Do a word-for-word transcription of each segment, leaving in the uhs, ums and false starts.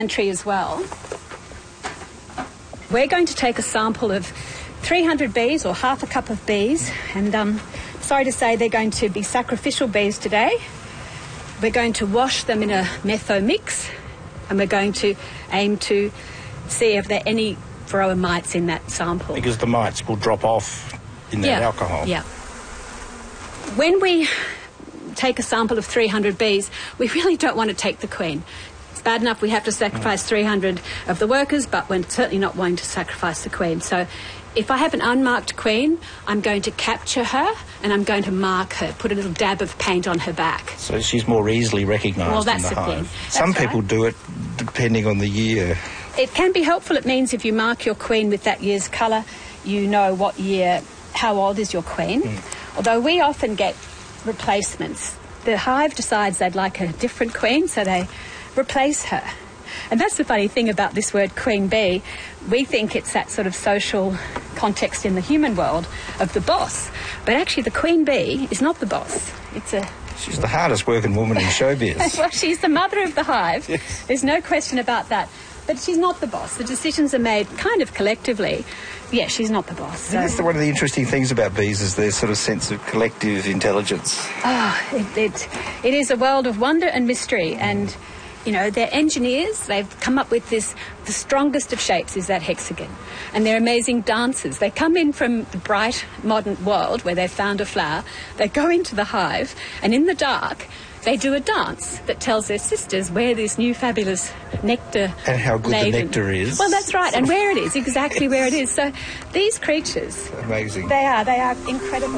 tree as well. We're going to take a sample of three hundred bees, or half a cup of bees, and um, sorry to say they're going to be sacrificial bees today. We're going to wash them in a metho mix, and we're going to aim to see if there are any varroa mites in that sample. Because the mites will drop off in that yeah. alcohol. Yeah. When we take a sample of three hundred bees, we really don't want to take the queen. It's bad enough we have to sacrifice three hundred of the workers, but we're certainly not wanting to sacrifice the queen. So if I have an unmarked queen, I'm going to capture her and I'm going to mark her, put a little dab of paint on her back. So she's more easily recognised well, that's in the, the hive. thing. Some that's people right. do it depending on the year. It can be helpful. It means if you mark your queen with that year's colour, you know what year, how old is your queen. Mm. Although we often get replacements. The hive decides they'd like a different queen, so they replace her. And that's the funny thing about this word queen bee. We think it's that sort of social context in the human world of the boss. But actually the queen bee is not the boss. It's a... She's the hardest working woman in showbiz. Well, she's the mother of the hive. Yes. There's no question about that. But she's not the boss. The decisions are made kind of collectively. Yeah, she's not the boss. So. That's the, one of the interesting things about bees is their sort of sense of collective intelligence. Oh, it, it, it is a world of wonder and mystery. And, you know, they're engineers. They've come up with this, the strongest of shapes is that hexagon. And they're amazing dancers. They come in from the bright modern world where they've found a flower. They go into the hive, and in the dark, they do a dance that tells their sisters where this new fabulous nectar and how good laden. the nectar is. Well, that's right, and where it is, exactly where it is. So these creatures, amazing. They are, they are incredible.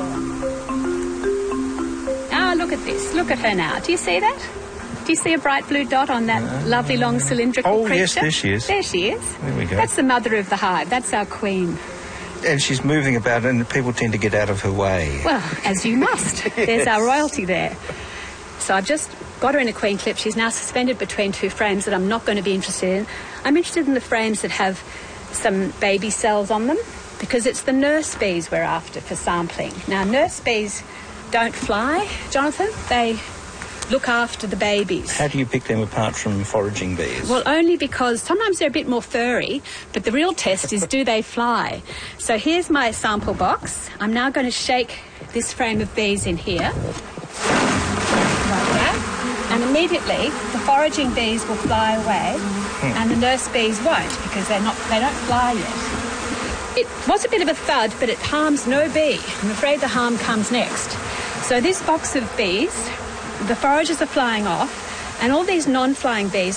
Ah, look at this. Look at her now. Do you see that? Do you see a bright blue dot on that uh, lovely long cylindrical oh, creature? Oh, yes, there she is. There she is. There we go. That's the mother of the hive. That's our queen. And she's moving about, and people tend to get out of her way. Well, as you must. Yes. There's our royalty there. So I've just got her in a queen clip. She's now suspended between two frames that I'm not going to be interested in. I'm interested in the frames that have some baby cells on them, because it's the nurse bees we're after for sampling. Now, nurse bees don't fly, Jonathan. They look after the babies. How do you pick them apart from foraging bees? Well, only because sometimes they're a bit more furry, but the real test is do they fly? So here's my sample box. I'm now going to shake this frame of bees in here. Like that. And immediately the foraging bees will fly away hmm. and the nurse bees won't, because they're not, they don't fly yet. It was a bit of a thud, but it harms no bee. I'm afraid the harm comes next. So this box of bees, the foragers are flying off, and all these non-flying bees